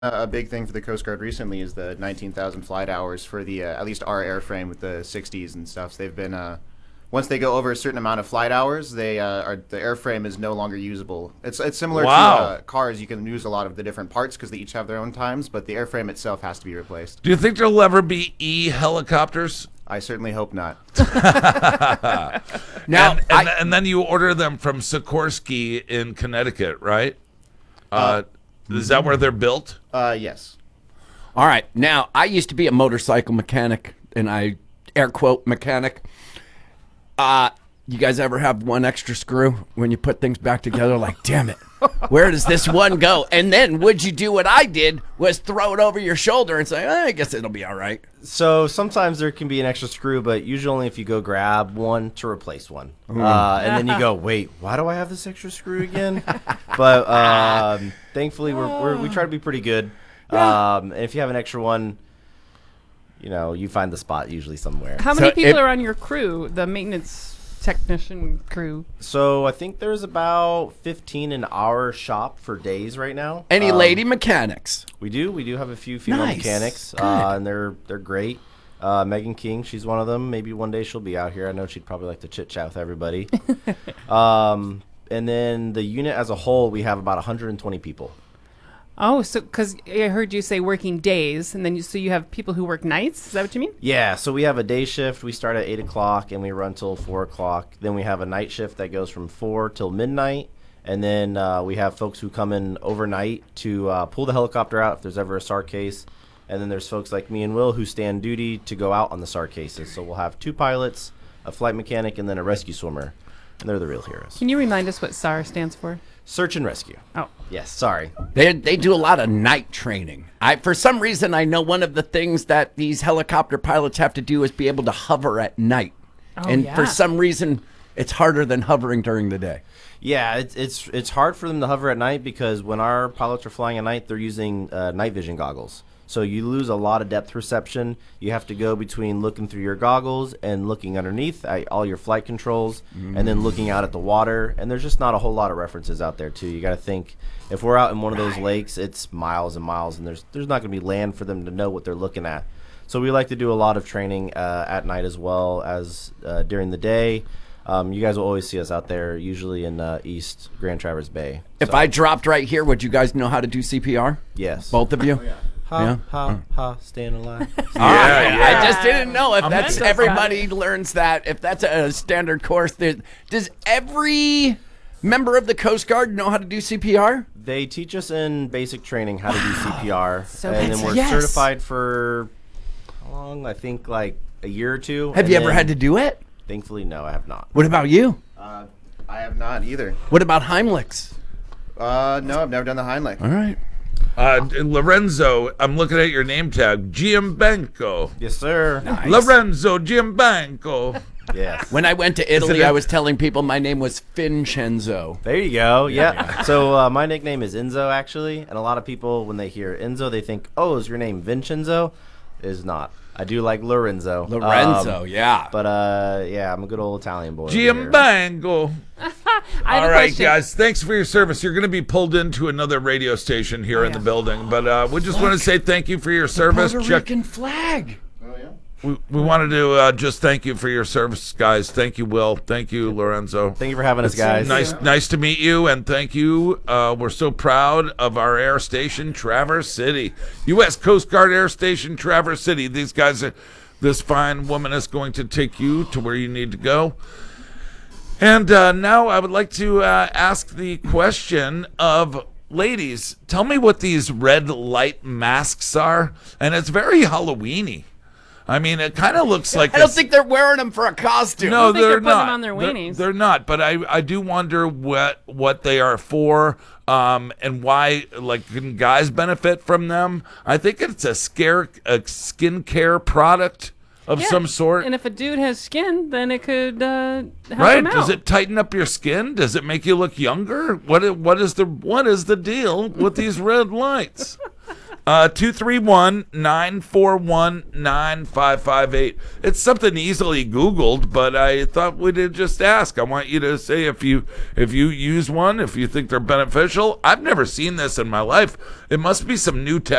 a big thing for the Coast Guard recently is the 19,000 flight hours for the at least our airframe with the 60s and stuff. So they've been once they go over a certain amount of flight hours, the airframe is no longer usable. It's similar to cars. You can use a lot of the different parts because they each have their own times, but the airframe itself has to be replaced. Do you think there'll ever be helicopters? I certainly hope not. Now, and then you order them from Sikorsky in Connecticut, right? Is that where they're built? Yes. All right. Now, I used to be a motorcycle mechanic, and I air quote mechanic. You guys ever have one extra screw when you put things back together? Like, damn it, where does this one go? And then would you do what I did, was throw it over your shoulder and say, I guess it'll be all right? So sometimes there can be an extra screw, but usually only if you go grab one to replace one. And then you go, wait, why do I have this extra screw again? But thankfully, we try to be pretty good. And if you have an extra one, you find the spot usually somewhere. How many people are on your crew, the maintenance technician crew? So I think there's about 15 in our shop for days right now. Any lady mechanics? We do have a few female mechanics, and they're great. Megan King, she's one of them. Maybe one day she'll be out here. I know she'd probably like to chit chat with everybody. And then the unit as a whole, we have about 120 people. Oh, so because I heard you say working days, and then you have people who work nights. Is that what you mean? Yeah. So we have a day shift. We start at 8 o'clock and we run till 4 o'clock. Then we have a night shift that goes from 4 till midnight. And then we have folks who come in overnight to pull the helicopter out if there's ever a SAR case. And then there's folks like me and Will who stand duty to go out on the SAR cases. So we'll have 2 pilots, a flight mechanic, and then a rescue swimmer. And they're the real heroes. Can you remind us what SAR stands for? Search and rescue. Oh. Yes, sorry. They do a lot of night training. For some reason, I know one of the things that these helicopter pilots have to do is be able to hover at night. Oh, and yeah. for some reason, it's harder than hovering during the day. Yeah, it's hard for them to hover at night because when our pilots are flying at night, they're using night vision goggles. So you lose a lot of depth perception. You have to go between looking through your goggles and looking underneath at all your flight controls and then looking out at the water. And there's just not a whole lot of references out there, too. You got to think, if we're out in one of those lakes, it's miles and miles, and there's not going to be land for them to know what they're looking at. So we like to do a lot of training at night as well as during the day. You guys will always see us out there, usually in East Grand Traverse Bay. If I dropped right here, would you guys know how to do CPR? Yes. Both of you? Oh, yeah. Ha, staying alive. I just didn't know if that's everybody learns that. If that's a standard course, does every member of the Coast Guard know how to do CPR? They teach us in basic training how to do CPR, and then we're Yes. certified for how long? I think like a year or two. Have you ever had to do it? Thankfully, no, I have not. What about you? I have not either. What about Heimlichs? No, I've never done the Heimlich. All right. Lorenzo, I'm looking at your name tag. Giambanco. Yes, sir. Nice. Lorenzo Giambanco. Yes. When I went to Italy, I was telling people my name was Vincenzo. There you go. Yeah. So my nickname is Enzo, actually, and a lot of people, when they hear Enzo, they think, "Oh, is your name Vincenzo?" It is not. I do like Lorenzo. Yeah. But yeah, I'm a good old Italian boy. Giambanco. All right, question. guys. Thanks for your service. You're going to be pulled into another radio station here in the building, but we just want to say thank you for your service. Puerto Rican flag. Oh, yeah. We wanted to just thank you for your service, guys. Thank you, Will. Thank you, Lorenzo. Thank you for having us, guys. Nice to meet you, and thank you. We're so proud of our air station, Traverse City, U.S. Coast Guard Air Station, Traverse City. These guys, this fine woman is going to take you to where you need to go. And now I would like to ask the question of, ladies, tell me what these red light masks are. And it's very Halloween-y. I mean, it kind of looks like... I don't think they're wearing them for a costume. No, think they're they're putting not. them on their weenies. They're not, but I do wonder what they are for and why, like, can guys benefit from them? I think it's a skincare product of some sort. And if a dude has skin, then it could help Right? him out. Does it tighten up your skin? Does it make you look younger? What is the deal with these red lights? 231-941-9558. It's something easily Googled, but I thought we'd just ask. I want you to say if you use one, if you think they're beneficial. I've never seen this in my life. It must be some new